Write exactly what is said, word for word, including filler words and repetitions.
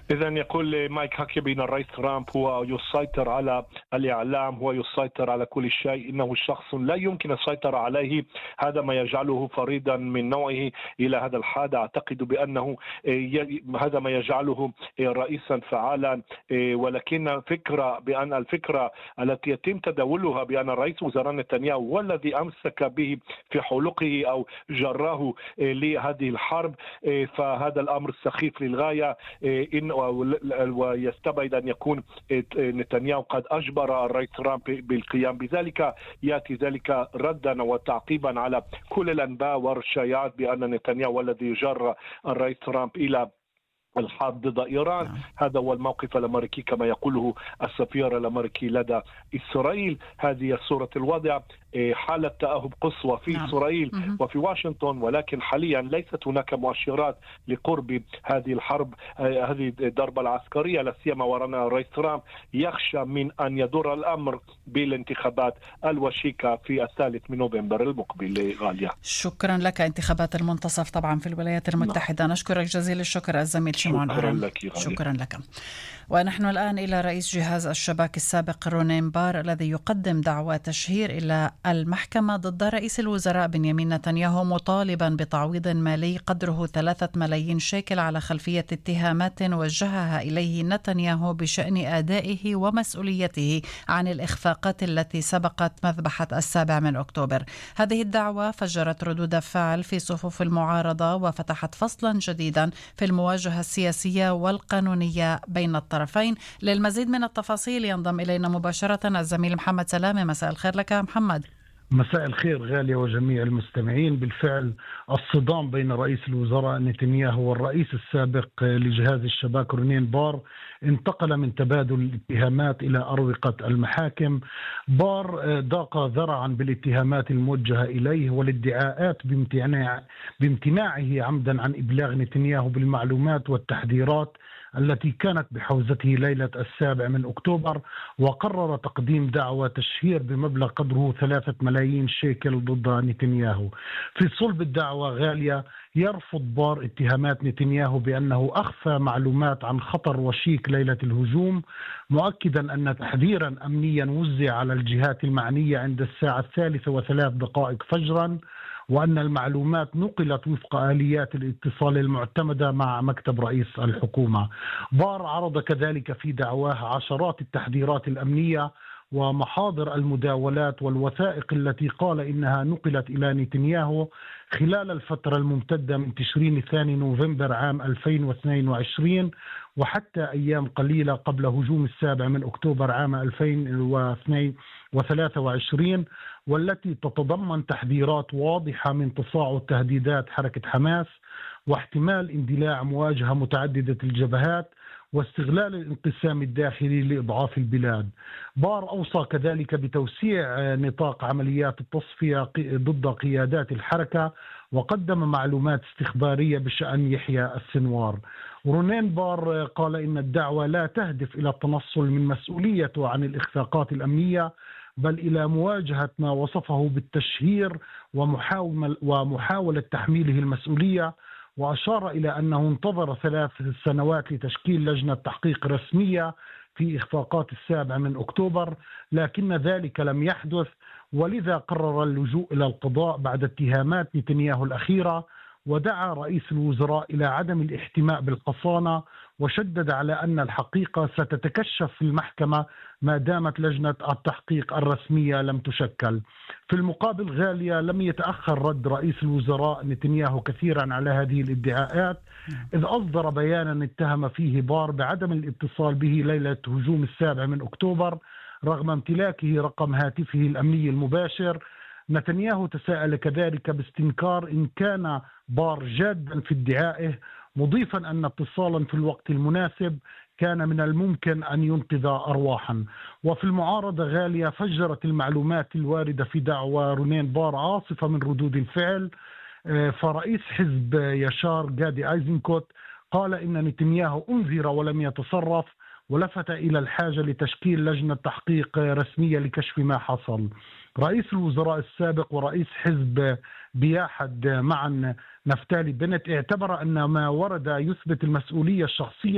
إذا يقول مايك هاكي بأن الرئيس ترامب هو يسيطر على الإعلام، هو يسيطر على كل شيء، إنه شخص لا يمكن السيطرة عليه. هذا ما يجعله فريدا من نوعه إلى هذا الحد. أعتقد بأنه هذا ما يجعله رئيسا فعالا، ولكن فكرة بأن الفكرة التي يتم تداولها بأن الرئيس وزراء نتنياهو هو الذي أمسك به في حلقه أو جراه لهذه الحرب، فهذا الأمر سخيف للغاية. إن ويستبعد أن يكون نتنياهو قد أجبر الرئيس ترامب بالقيام بذلك. يأتي ذلك ردا وتعقيبا على كل الأنباء والشائعات بأن نتنياهو هو الذي جر الرئيس ترامب إلى الحرب ضد إيران. نعم. هذا هو الموقف الأمريكي كما يقوله السفير الأمريكي لدى إسرائيل. هذه صورة الوضع، حالة تأهب قصوى في نعم. إسرائيل م- وفي واشنطن، ولكن حاليا ليست هناك مؤشرات لقرب هذه الحرب، هذه الضربة العسكرية، لا سيما ورانا الرئيس ترامب يخشى من أن يضر الأمر بالانتخابات الوشيكة في الثالث من نوفمبر المقبل. غالية، شكرا لك. انتخابات المنتصف طبعا في الولايات المتحدة. نعم. نشكرك جزيل الشكر الزميل شمعون شكرا لك. شكرا لك. ونحن الآن إلى رئيس جهاز الشباك السابق رونين بار الذي يقدم دعوى تشهير إلى المحكمة ضد رئيس الوزراء بنيامين نتنياهو، مطالبا بتعويض مالي قدره ثلاثة ملايين شيكل على خلفية اتهامات وجهها إليه نتنياهو بشأن أدائه ومسؤوليته عن الإخفاقات التي سبقت مذبحة السابع من أكتوبر. هذه الدعوى فجرت ردود فعل في صفوف المعارضة وفتحت فصلا جديدا في المواجهة السياسية والقانونية بين الطرفين. للمزيد من التفاصيل ينضم إلينا مباشرة الزميل محمد سلامة. مساء الخير لك محمد. مساء الخير غالية وجميع المستمعين. بالفعل الصدام بين رئيس الوزراء نتنياهو والرئيس السابق لجهاز الشباك رونين بار انتقل من تبادل الاتهامات إلى أروقة المحاكم. بار ضاق ذرعا بالاتهامات الموجهة إليه والادعاءات بامتناع بامتناعه عمدا عن إبلاغ نتنياهو بالمعلومات والتحذيرات التي كانت بحوزته ليلة السابع من أكتوبر، وقرر تقديم دعوى تشهير بمبلغ قدره ثلاثة ملايين شيكل ضد نتنياهو. في صلب الدعوى غالية يرفض بار اتهامات نتنياهو بأنه أخفى معلومات عن خطر وشيك ليلة الهجوم، مؤكدا أن تحذيرا أمنيا وزع على الجهات المعنية عند الساعة الثالثة وثلاث دقائق فجرا، وأن المعلومات نقلت وفق آليات الاتصال المعتمدة مع مكتب رئيس الحكومة. بار عرض كذلك في دعواه عشرات التحذيرات الأمنية ومحاضر المداولات والوثائق التي قال إنها نقلت إلى نتنياهو خلال الفترة الممتدة من تشرين الثاني نوفمبر عام ألفين واثنين وعشرين وحتى أيام قليلة قبل هجوم السابع من أكتوبر عام ألفين وثلاثة وعشرين، والتي تتضمن تحذيرات واضحة من تصاعد تهديدات حركة حماس واحتمال اندلاع مواجهة متعددة الجبهات واستغلال الانقسام الداخلي لإضعاف البلاد. بار أوصى كذلك بتوسيع نطاق عمليات التصفية ضد قيادات الحركة وقدم معلومات استخبارية بشأن يحيى السنوار. رونين بار قال إن الدعوة لا تهدف إلى التنصل من مسؤوليته عن الإخفاقات الأمنية، بل إلى مواجهة ما وصفه بالتشهير ومحاولة تحميله المسؤولية، وأشار إلى أنه انتظر ثلاث سنوات لتشكيل لجنة تحقيق رسمية في إخفاقات السابع من أكتوبر، لكن ذلك لم يحدث، ولذا قرر اللجوء إلى القضاء بعد اتهامات نتنياهو الأخيرة. ودعا رئيس الوزراء إلى عدم الاحتماء بالحصانة، وشدد على أن الحقيقة ستتكشف في المحكمة ما دامت لجنة التحقيق الرسمية لم تشكل. في المقابل غالية لم يتأخر رد رئيس الوزراء نتنياهو كثيرا على هذه الادعاءات، إذ أصدر بيانا اتهم فيه بار بعدم الاتصال به ليلة هجوم السابع من أكتوبر رغم امتلاكه رقم هاتفه الأمني المباشر. نتنياهو تساءل كذلك باستنكار إن كان بار جادا في ادعائه، مضيفا أن اتصالا في الوقت المناسب كان من الممكن أن ينقذ أرواحا. وفي المعارضة غالية فجرت المعلومات الواردة في دعوى رونين بار عاصفة من ردود الفعل. فرئيس حزب يشار جادي أيزنكوت قال إن نتنياهو أنذر ولم يتصرف، ولفت إلى الحاجة لتشكيل لجنة تحقيق رسمية لكشف ما حصل. رئيس الوزراء السابق ورئيس حزب بياحد معا نفتالي بنت اعتبر أن ما ورد يثبت المسؤولية الشخصية